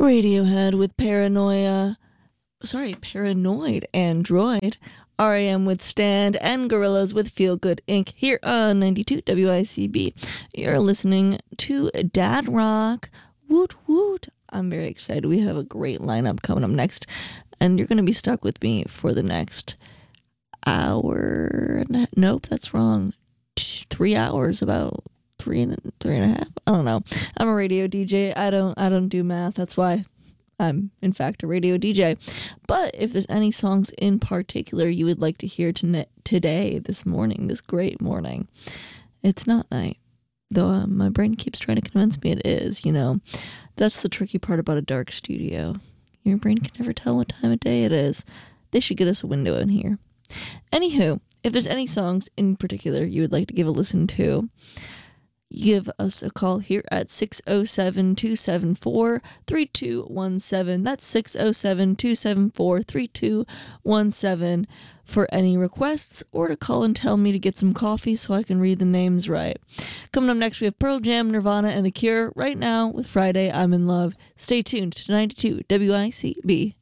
Radiohead with Paranoid Android. R.E.M. with Stand, and Gorillaz with Feel Good Inc. here on 92 WICB. You're listening to Dad Rock. Woot woot. I'm very excited. We have a great lineup coming up next, and you're going to be stuck with me for the next hour. Nope, that's wrong. 3 hours, about three and a half. I don't know. I'm a radio DJ. I don't do math. That's why I'm, in fact, a radio DJ. But if there's any songs in particular you would like to hear today, this morning, this great morning, it's not night. Though my brain keeps trying to convince me it is, That's the tricky part about a dark studio. Your brain can never tell what time of day it is. They should get us a window in here. Anywho, if there's any songs in particular you would like to give a listen to, give us a call here at 607-274-3217. That's 607-274-3217 for any requests, or to call and tell me to get some coffee so I can read the names right. Coming up next, we have Pearl Jam, Nirvana, and The Cure. Right now, with Friday, I'm in Love. Stay tuned to 92 WICB.